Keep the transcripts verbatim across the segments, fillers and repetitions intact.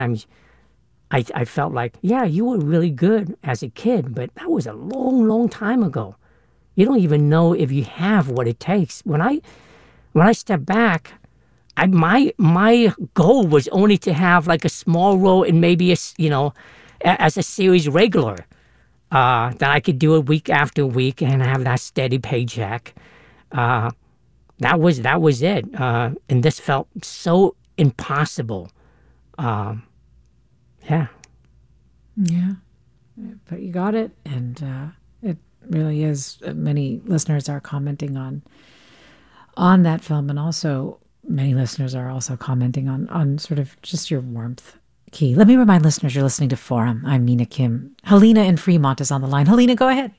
I, I felt like, yeah, you were really good as a kid, but that was a long, long time ago. You don't even know if you have what it takes. When I when I step back, I, my my goal was only to have like a small role in maybe a you know as a series regular uh, that I could do it week after week and have that steady paycheck. Uh, that was that was it, uh, and this felt so impossible. Um, yeah. Yeah, but you got it, and uh, it really is. uh, Many listeners are commenting on on that film, and also many listeners are also commenting on on sort of just your warmth. Key. Let me remind listeners you're listening to Forum. I'm Mina Kim. Helena in Fremont is on the line. Helena, go ahead.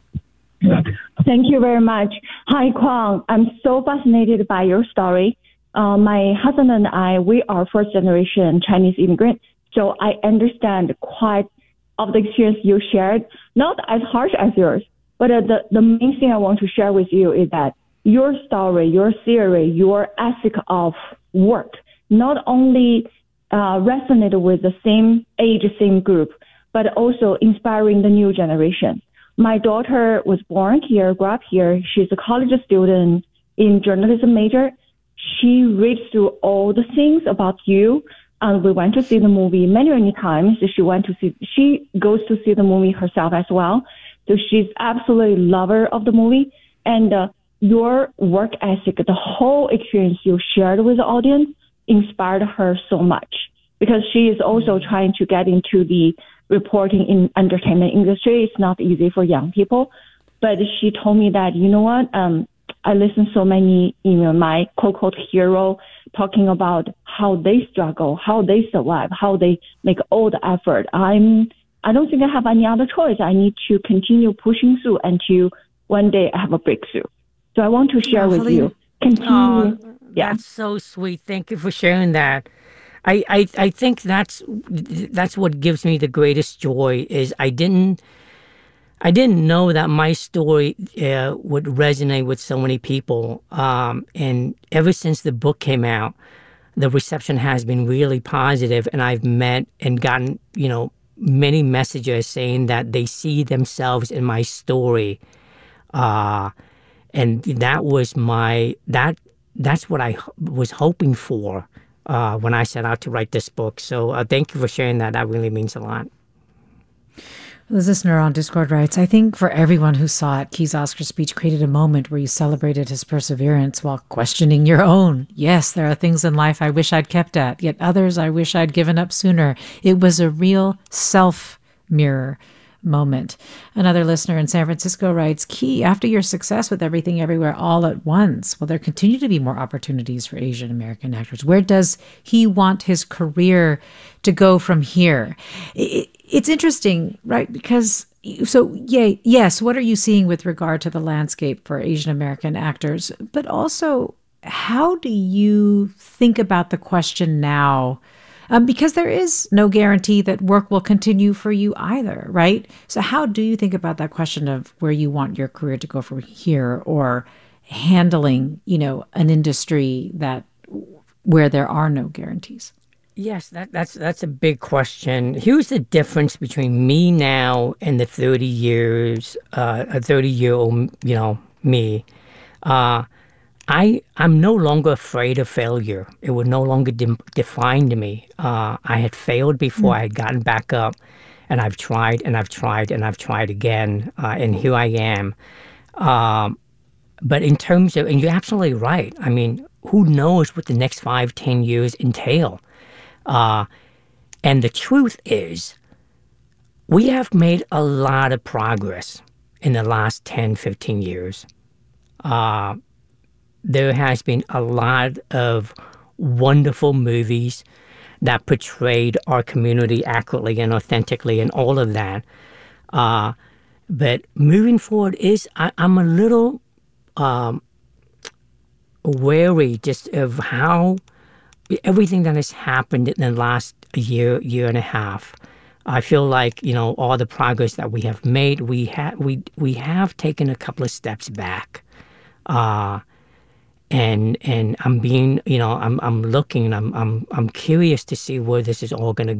Thank you very much. Hi, Kwang. I'm so fascinated by your story. Uh, my husband and I, we are first generation Chinese immigrant, so I understand quite of the experience you shared, not as harsh as yours, but uh, the, the main thing I want to share with you is that your story, your theory, your ethic of work not only uh, resonated with the same age, same group, but also inspiring the new generation. My daughter was born here, grew up here. She's a college student in journalism major. She reads through all the things about you, and we went to see the movie many, many times. She went to see, she goes to see the movie herself as well. So she's absolutely lover of the movie. And uh, your work ethic, the whole experience you shared with the audience inspired her so much because she is also trying to get into the reporting in entertainment industry. It's not easy for young people, but she told me that, you know what, um, I listen so many, you know, my quote-unquote hero talking about how they struggle, how they survive, how they make all the effort. I'm, I don't think I have any other choice. I need to continue pushing through until one day I have a breakthrough. So I want to share Oh, with Helena. you. Continue. Oh, Yeah. that's so sweet. Thank you for sharing that. I, I, I think that's that's what gives me the greatest joy is I didn't I didn't know that my story uh, would resonate with so many people. Um, and ever since the book came out, the reception has been really positive, and I've met and gotten you know many messages saying that they see themselves in my story. Uh, and that was my that that's what I h- was hoping for uh, when I set out to write this book. So uh, thank you for sharing that. That really means a lot. The listener on Discord writes, I think for everyone who saw it, Key's Oscar speech created a moment where you celebrated his perseverance while questioning your own. Yes, there are things in life I wish I'd kept at, yet others I wish I'd given up sooner. It was a real self mirror moment. Another listener in San Francisco writes, Key, after your success with Everything Everywhere All at Once, will there continue to be more opportunities for Asian American actors? Where does he want his career to go from here? It, it's interesting, right? Because so yeah, yes, what are you seeing with regard to the landscape for Asian American actors? But also, how do you think about the question now? Um, because there is no guarantee that work will continue for you either, right? So, how do you think about that question of where you want your career to go from here, or handling, you know, an industry that where there are no guarantees? Yes, that, that's that's a big question. Here's the difference between me now and the thirty years, uh, a thirty year old, you know, me. Uh, I I'm no longer afraid of failure. It would no longer de- define me. Uh, I had failed before. I had gotten back up, and I've tried and I've tried and I've tried again, uh, and here I am. Um, but in terms of, and you're absolutely right. I mean, who knows what the next five, ten years entail? Uh, and the truth is, we have made a lot of progress in the last ten, fifteen years. Uh, there has been a lot of wonderful movies that portrayed our community accurately and authentically and all of that. Uh, but moving forward is, I, I'm a little um, wary just of how everything that has happened in the last year, year and a half. I feel like you know all the progress that we have made, we have we we have taken a couple of steps back, uh, and and I'm being, you know, I'm I'm looking, I'm I'm I'm curious to see where this is all going to